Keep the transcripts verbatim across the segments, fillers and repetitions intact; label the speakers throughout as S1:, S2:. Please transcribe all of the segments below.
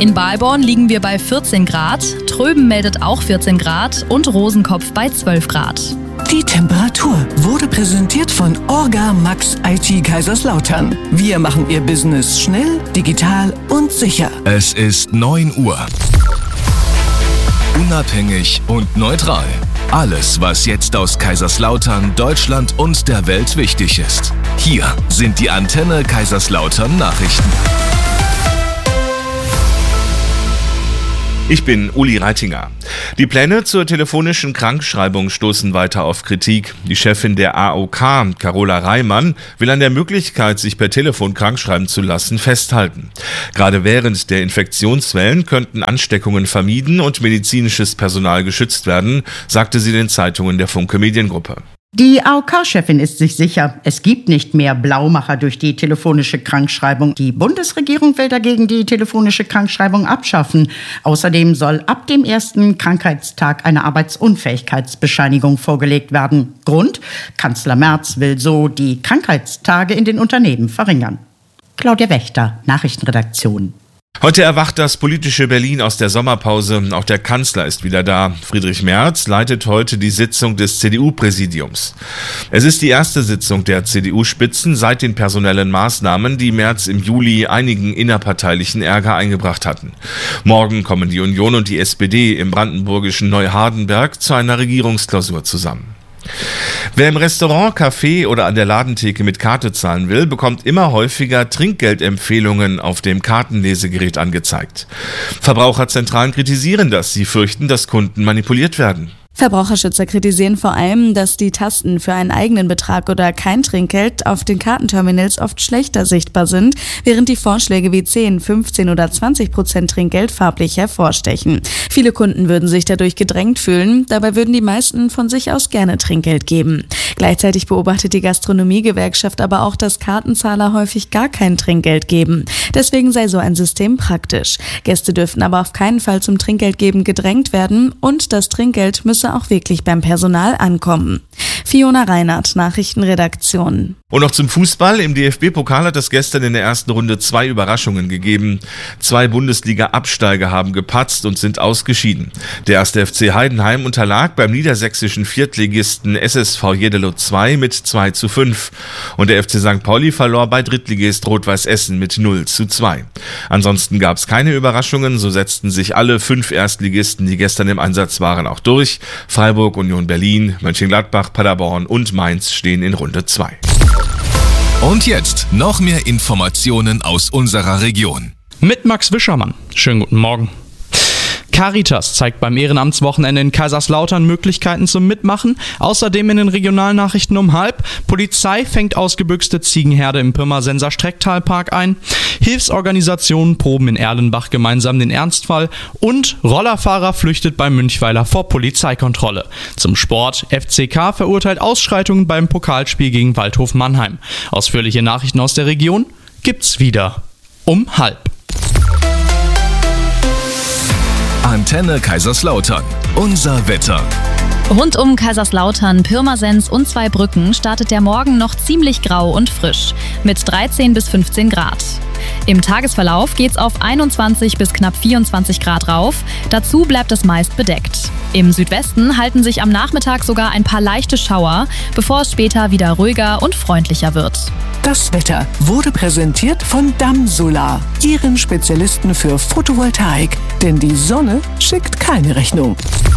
S1: In Balborn liegen wir bei vierzehn Grad, Tröben meldet auch vierzehn Grad und Rosenkopf bei zwölf Grad.
S2: Die Temperatur wurde präsentiert von Orga Max I T Kaiserslautern. Wir machen Ihr Business schnell, digital und sicher.
S3: Es ist neun Uhr. Unabhängig und neutral. Alles, was jetzt aus Kaiserslautern, Deutschland und der Welt wichtig ist. Hier sind die Antenne Kaiserslautern Nachrichten.
S4: Ich bin Uli Reitinger. Die Pläne zur telefonischen Krankschreibung stoßen weiter auf Kritik. Die Chefin der A O K, Carola Reimann, will an der Möglichkeit, sich per Telefon krankschreiben zu lassen, festhalten. Gerade während der Infektionswellen könnten Ansteckungen vermieden und medizinisches Personal geschützt werden, sagte sie den Zeitungen der Funke Mediengruppe.
S5: Die A O K-Chefin ist sich sicher, es gibt nicht mehr Blaumacher durch die telefonische Krankschreibung. Die Bundesregierung will dagegen die telefonische Krankschreibung abschaffen. Außerdem soll ab dem ersten Krankheitstag eine Arbeitsunfähigkeitsbescheinigung vorgelegt werden. Grund: Kanzler Merz will so die Krankheitstage in den Unternehmen verringern. Claudia Wächter, Nachrichtenredaktion.
S4: Heute erwacht das politische Berlin aus der Sommerpause. Auch der Kanzler ist wieder da. Friedrich Merz leitet heute die Sitzung des C D U-Präsidiums. Es ist die erste Sitzung der C D U-Spitzen seit den personellen Maßnahmen, die Merz im Juli einigen innerparteilichen Ärger eingebracht hatten. Morgen kommen die Union und die S P D im brandenburgischen Neuhardenberg zu einer Regierungsklausur zusammen. Wer im Restaurant, Café oder an der Ladentheke mit Karte zahlen will, bekommt immer häufiger Trinkgeldempfehlungen auf dem Kartenlesegerät angezeigt. Verbraucherzentralen kritisieren das. Sie fürchten, dass Kunden manipuliert werden.
S6: Verbraucherschützer kritisieren vor allem, dass die Tasten für einen eigenen Betrag oder kein Trinkgeld auf den Kartenterminals oft schlechter sichtbar sind, während die Vorschläge wie zehn, fünfzehn oder zwanzig Prozent Trinkgeld farblich hervorstechen. Viele Kunden würden sich dadurch gedrängt fühlen, dabei würden die meisten von sich aus gerne Trinkgeld geben. Gleichzeitig beobachtet die Gastronomiegewerkschaft aber auch, dass Kartenzahler häufig gar kein Trinkgeld geben. Deswegen sei so ein System praktisch. Gäste dürften aber auf keinen Fall zum Trinkgeldgeben gedrängt werden und das Trinkgeld müsse auch wirklich beim Personal ankommen. Fiona Reinhardt, Nachrichtenredaktion.
S4: Und noch zum Fußball. Im D F B-Pokal hat es gestern in der ersten Runde zwei Überraschungen gegeben. Zwei Bundesliga-Absteiger haben gepatzt und sind ausgeschieden. Der erste F C Heidenheim unterlag beim niedersächsischen Viertligisten S S V Jeddelo zwei mit zwei zu fünf. Und der F C Sankt Pauli verlor bei Drittligist Rot-Weiß Essen mit null zu zwei. Ansonsten gab es keine Überraschungen. So setzten sich alle fünf Erstligisten, die gestern im Einsatz waren, auch durch. Freiburg, Union Berlin, Mönchengladbach, Paderborn und Mainz stehen in Runde zwei.
S3: Und jetzt noch mehr Informationen aus unserer Region.
S7: Mit Max Wischermann. Schönen guten Morgen. Caritas zeigt beim Ehrenamtswochenende in Kaiserslautern Möglichkeiten zum Mitmachen. Außerdem in den Regionalnachrichten um halb. Polizei fängt ausgebüxte Ziegenherde im Pirmasenser Strecktalpark ein. Hilfsorganisationen proben in Erlenbach gemeinsam den Ernstfall. Und Rollerfahrer flüchtet bei Münchweiler vor Polizeikontrolle. Zum Sport. F C K verurteilt Ausschreitungen beim Pokalspiel gegen Waldhof Mannheim. Ausführliche Nachrichten aus der Region gibt's wieder um halb.
S3: Antenne Kaiserslautern. Unser Wetter.
S1: Rund um Kaiserslautern, Pirmasens und Zweibrücken startet der Morgen noch ziemlich grau und frisch mit dreizehn bis fünfzehn Grad. Im Tagesverlauf geht's auf einundzwanzig bis knapp vierundzwanzig Grad rauf. Dazu bleibt es meist bedeckt. Im Südwesten halten sich am Nachmittag sogar ein paar leichte Schauer, bevor es später wieder ruhiger und freundlicher wird.
S2: Das Wetter wurde präsentiert von Damm Solar, Ihren Spezialisten für Photovoltaik. Denn die Sonne schickt keine Rechnung.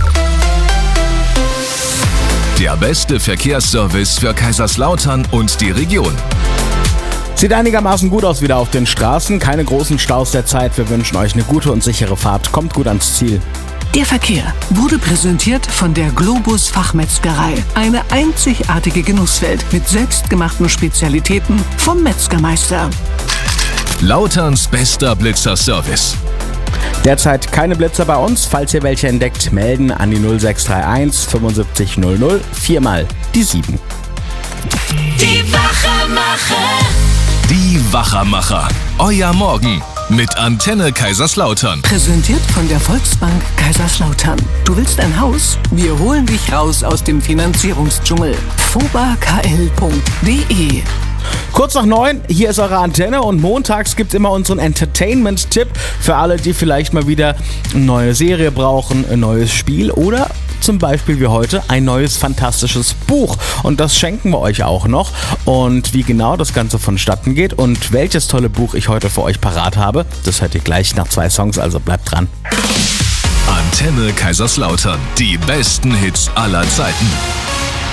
S3: Der beste Verkehrsservice für Kaiserslautern und die Region.
S8: Sieht einigermaßen gut aus wieder auf den Straßen. Keine großen Staus der Zeit. Wir wünschen euch eine gute und sichere Fahrt. Kommt gut ans Ziel.
S2: Der Verkehr wurde präsentiert von der Globus Fachmetzgerei. Eine einzigartige Genusswelt mit selbstgemachten Spezialitäten vom Metzgermeister.
S3: Lauterns bester Blitzerservice.
S8: Derzeit keine Blitzer bei uns. Falls ihr welche entdeckt, melden an die null sechs drei eins fünfundsiebzig null null viermal die sieben.
S2: Die Wachermacher.
S3: Die Wachermacher. Euer Morgen mit Antenne Kaiserslautern.
S2: Präsentiert von der Volksbank Kaiserslautern. Du willst ein Haus? Wir holen dich raus aus dem Finanzierungsdschungel. foba k l punkt d e
S8: Kurz nach neun, hier ist eure Antenne und montags gibt es immer unseren Entertainment-Tipp für alle, die vielleicht mal wieder eine neue Serie brauchen, ein neues Spiel oder zum Beispiel wie heute ein neues fantastisches Buch. Und das schenken wir euch auch noch. Und wie genau das Ganze vonstatten geht und welches tolle Buch ich heute für euch parat habe, das hört ihr gleich nach zwei Songs, also bleibt dran.
S3: Antenne Kaiserslautern. Die besten Hits aller Zeiten.